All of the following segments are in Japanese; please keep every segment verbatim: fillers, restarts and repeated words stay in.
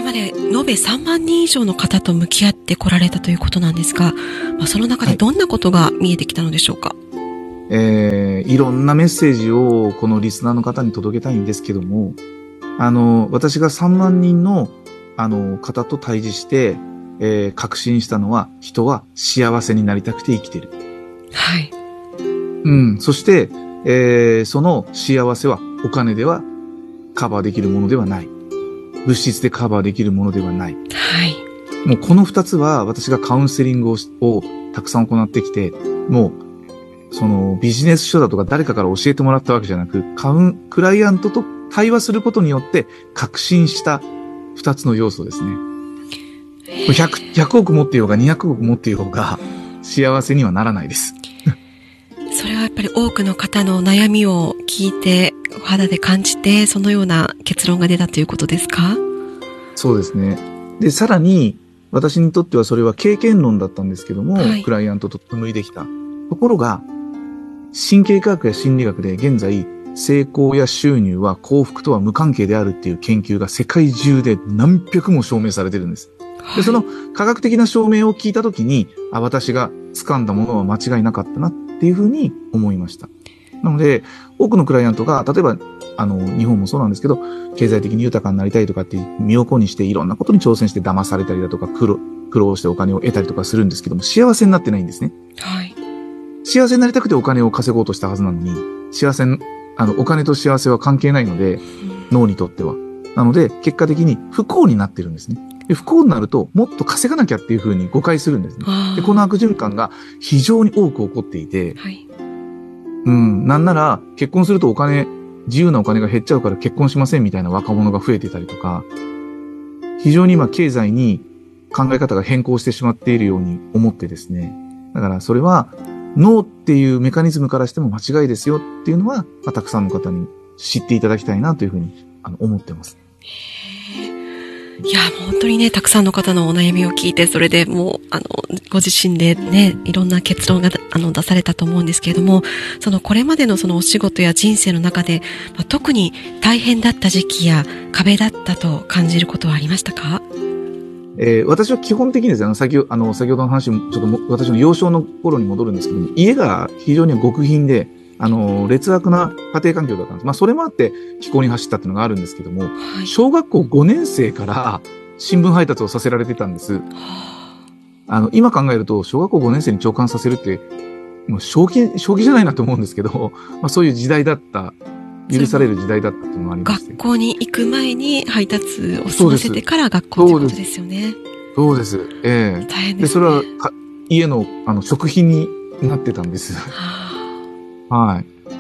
まで延べさんまんにん以上の方と向き合ってこられたということなんですが、まあ、その中でどんなことが見えてきたのでしょうか？ はい、えー、いろんなメッセージをこのリスナーの方に届けたいんですけども、あの、私がさんまんにんの、あの、方と対峙して、えー、確信したのは、人は幸せになりたくて生きてる。 はい。 うん。そして、えー、その幸せはお金ではカバーできるものではない。物質でカバーできるものではない。 はい。 もうこの二つは私がカウンセリングを、をたくさん行ってきて、もう、そのビジネス書だとか誰かから教えてもらったわけじゃなく、カウン、クライアントと対話することによって確信した二つの要素ですね。ひゃく、ひゃくおく持っていようがにひゃくおく持っていようが幸せにはならないです。 それはやっぱり多くの方の悩みを聞いて、お肌で感じて、そのような結論が出たということですか？ そうですね。で、さらに、私にとってはそれは経験論だったんですけども、はい、クライアントと紡いできた。ところが、神経科学や心理学で現在、成功や収入は幸福とは無関係であるっていう研究が世界中で何百も証明されてるんです。で、その科学的な証明を聞いたときに、あ、私が掴んだものは間違いなかったなっていうふうに思いました。なので、多くのクライアントが、例えば、あの、日本もそうなんですけど、経済的に豊かになりたいとかって身を粉にしていろんなことに挑戦して騙されたりだとか、苦労、苦労してお金を得たりとかするんですけども、幸せになってないんですね。 はい。 幸せになりたくてお金を稼ごうとしたはずなのに、幸せ、あの、お金と幸せは関係ないので、脳にとっては。なので、結果的に不幸になってるんですね。で、不幸になると、もっと稼がなきゃっていうふうに誤解するんですね。で、この悪循環が非常に多く起こっていて、はい、うん、なんなら、結婚するとお金、自由なお金が減っちゃうから結婚しませんみたいな若者が増えてたりとか、非常に今経済に考え方が変更してしまっているように思ってですね。だからそれは、脳っていうメカニズムからしても間違いですよっていうのは、まあ、たくさんの方に知っていただきたいなというふうにあの思ってます。 いや、もう本当にね、たくさんの方のお悩みを聞いて、それでもう、あの、ご自身でね、いろんな結論が、あの、出されたと思うんですけれども、その、これまでのそのお仕事や人生の中で、まあ、特に大変だった時期や壁だったと感じることはありましたか？ えー、私は基本的にですね、あの、先ほど、あの、先ほどの話も、ちょっとも、私の幼少の頃に戻るんですけども、家が非常に極貧で、あの、劣悪な家庭環境だったんです。まあ、それもあって、気候に走ったっていうのがあるんですけども、はい、小学校ごねん生から新聞配達をさせられてたんです。あの、今考えると、小学校ごねん生に長官させるって、もう正気、正気じゃないなと思うんですけど、まあ、そういう時代だった、許される時代だったっていうのもありまして。 学校に行く前に配達を済ませてから学校ということですよね。 そうです。ええー。 大変ですね。 で、それは家の、あの、食費になってたんです。はい。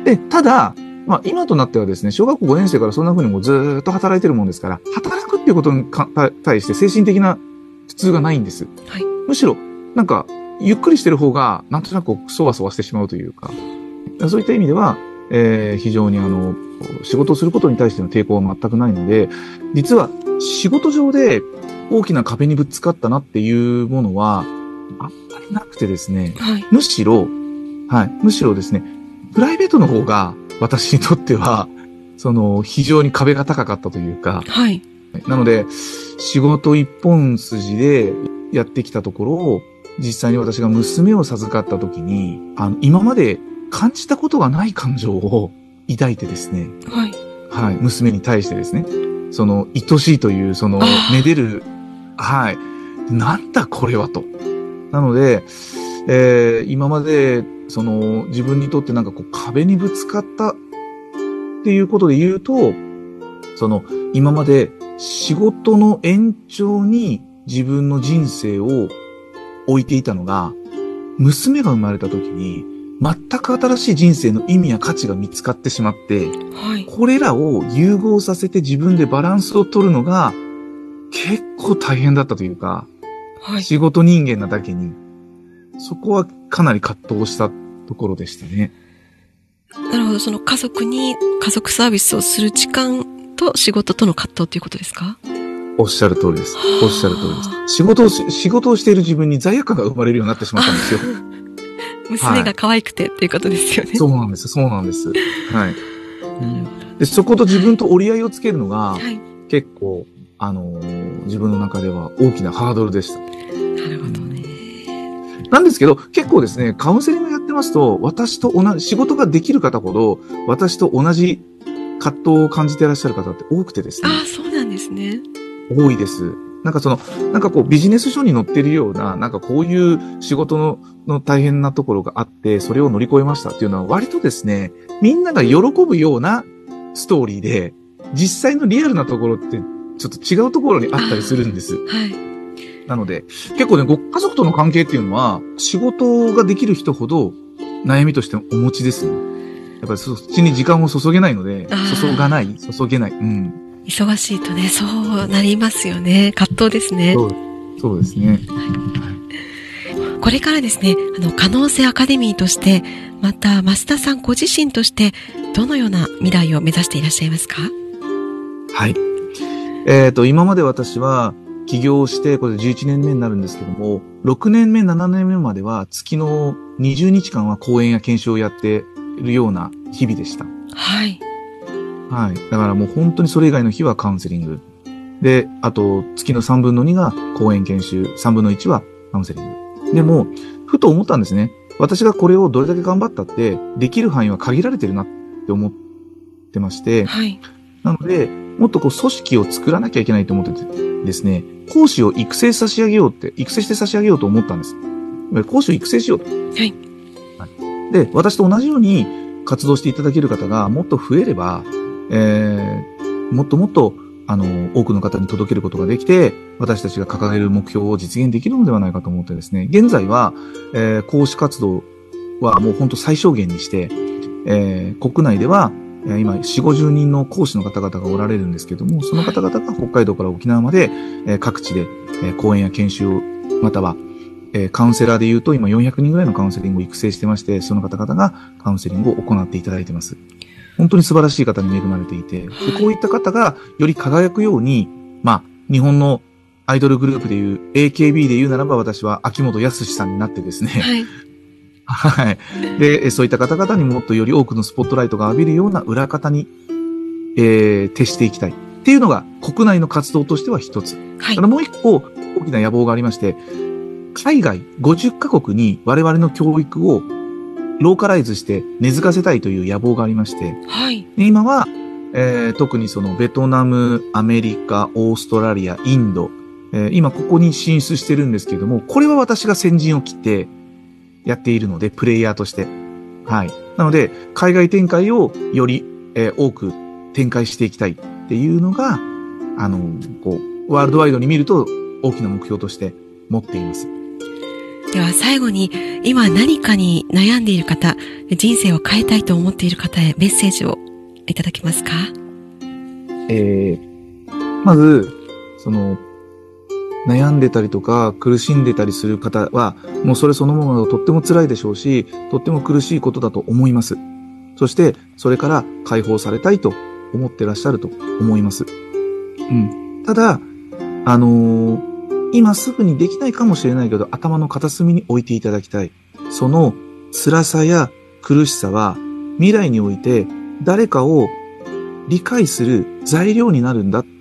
で、ただ、まあ、今となってはですね、小学校ごねん生からそんな風にもうずーっと働いてるもんですから、働くっていうことに対して精神的な苦痛がないんです。はい。むしろ、なんか、ゆっくりしてる方が、なんとなくそわそわしてしまうというか、そういった意味では、えー、非常にあの、仕事をすることに対しての抵抗は全くないので、実は仕事上で大きな壁にぶつかったなっていうものは、あんまりなくてですね、はい、むしろ、はい、むしろですね、プライベートの方が私にとっては、その、非常に壁が高かったというか、 はい。 なので、仕事一本筋でやってきたところを、実際に私が娘を授かった時に、あの、今まで感じたことがない感情を抱いてですね、 はい。 はい、娘に対してですね、その、愛しいという、その、めでる、はい、なんだこれはと。なので、えー、今まで、その、自分にとってなんかこう壁にぶつかったっていうことで言うと、その、今まで仕事の延長に自分の人生を置いていたのが、娘が生まれた時に、全く新しい人生の意味や価値が見つかってしまって、はい、これらを融合させて自分でバランスを取るのが結構大変だったというか、はい、仕事人間なだけに、そこはかなり葛藤したところでしたね。 なるほど、その家族に家族サービスをする時間と仕事との葛藤ということですか？ おっしゃる通りです。おっしゃる通りです。仕事をし、仕事をしている自分に罪悪感が生まれるようになってしまったんですよ。 娘が可愛くてっていうことですよね。 はい、そうなんです。そうなんです。はい。うん、で、そこと自分と折り合いをつけるのが、はい、結構あのー、自分の中では大きなハードルでした。 なるほどね。 なんですけど、結構ですね、カウンセリングやってますと、私と同じ、仕事ができる方ほど、私と同じ葛藤を感じていらっしゃる方って多くてですね。 ああ、そうなんですね。 多いです。なんかその、なんかこうビジネス書に載ってるような、なんかこういう仕事の、の大変なところがあって、それを乗り越えましたっていうのは割とですね、みんなが喜ぶようなストーリーで、実際のリアルなところってちょっと違うところにあったりするんです。 はい。 なので、結構ね、ご家族との関係っていうのは、仕事ができる人ほど悩みとしてお持ちですね。やっぱりそっちに時間を注げないので、注がない、注げない。うん。 忙しいとね、そうなりますよね。葛藤ですね。 そう、そうですね。はい。 これからですね、あの、可能性アカデミーとして、また、増田さんご自身として、どのような未来を目指していらっしゃいますか？ はい。えっと、今まで私は、起業して、これでじゅういちねんめになるんですけども、ろくねんめ、ななねんめまでは、月のにじゅうにちかんは講演や研修をやっているような日々でした。 はい。 はい。だからもう本当にそれ以外の日はカウンセリング。で、あと、月のさんぶんのにが講演研修、さんぶんのいちはカウンセリング。でも、ふと思ったんですね。私がこれをどれだけ頑張ったって、できる範囲は限られてるなって思ってまして、 はい。 なので、もっとこう組織を作らなきゃいけないと思っててですね、講師を育成差し上げようって、育成して差し上げようと思ったんです。講師を育成しようと。 はい。 で、私と同じように活動していただける方がもっと増えれば、えー、もっともっと、あの、多くの方に届けることができて、私たちが掲げる目標を実現できるのではないかと思ってですね、現在は、えー、講師活動はもう本当最小限にして、えー、国内では、今、よんじゅう、ごじゅうにんの講師の方々がおられるんですけども、その方々が北海道から沖縄まで、えー、各地で、えー、講演や研修を、または、えー、カウンセラーで言うと今よんひゃくにんぐらいのカウンセリングを育成してまして、その方々がカウンセリングを行っていただいています。本当に素晴らしい方に恵まれていて、でこういった方がより輝くように、まあ、日本のアイドルグループでいう エーケービー で言うならば私は秋元康さんになってですね、 はい。 はい。で、そういった方々にもっとより多くのスポットライトが浴びるような裏方に、えー、徹していきたい。っていうのが国内の活動としては一つ。 はい。 ただもう一個大きな野望がありまして、海外ごじゅっかこくに我々の教育をローカライズして根付かせたいという野望がありまして、 はい。 で今は、えー、特にそのベトナム、アメリカ、オーストラリア、インド、えー、今ここに進出してるんですけれども、これは私が先陣を切ってやっているので、プレイヤーとして。はい。なので、海外展開をより、えー、多く展開していきたいっていうのが、あの、こう、ワールドワイドに見ると大きな目標として持っています。 では最後に、今何かに悩んでいる方、人生を変えたいと思っている方へメッセージをいただけますか？ えー、まず、その、悩んでたりとか苦しんでたりする方は、もうそれそのものがとっても辛いでしょうし、とっても苦しいことだと思います。そして、それから解放されたいと思ってらっしゃると思います。うん。ただ、あのー、今すぐにできないかもしれないけど、頭の片隅に置いていただきたい。その辛さや苦しさは、未来において誰かを理解する材料になるんだって、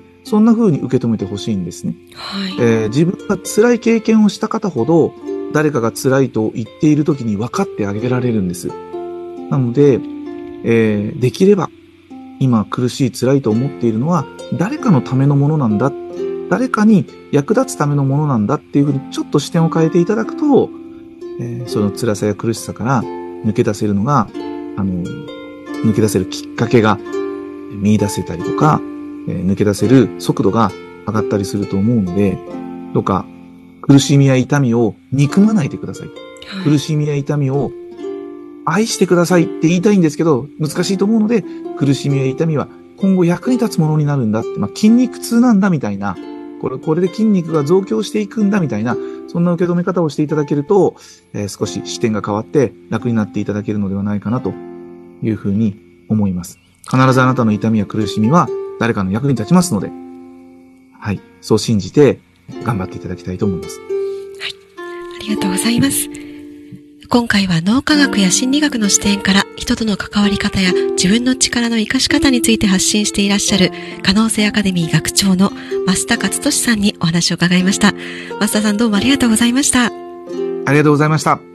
そんな風に受け止めてほしいんですね。 はい。 えー、自分が辛い経験をした方ほど、誰かが辛いと言っている時に分かってあげられるんです。なので、えー、できれば、今苦しい辛いと思っているのは、誰かのためのものなんだ。誰かに役立つためのものなんだっていうふうにちょっと視点を変えていただくと、えー、その辛さや苦しさから抜け出せるのが、あの、抜け出せるきっかけが見出せたりとか、えー、抜け出せる速度が上がったりすると思うので、どうか苦しみや痛みを憎まないでください。はい、苦しみや痛みを愛してくださいって言いたいんですけど、難しいと思うので、苦しみや痛みは今後役に立つものになるんだって、まあ、筋肉痛なんだみたいな、これ、これで筋肉が増強していくんだみたいな、そんな受け止め方をしていただけると、えー、少し視点が変わって楽になっていただけるのではないかなというふうに思います。必ずあなたの痛みや苦しみは誰かの役に立ちますので、はい、そう信じて頑張っていただきたいと思います。 はい、ありがとうございます。 今回は脳科学や心理学の視点から人との関わり方や自分の力の活かし方について発信していらっしゃる可能性アカデミー学長の増田勝利さんにお話を伺いました。増田さん、どうもありがとうございました。 ありがとうございました。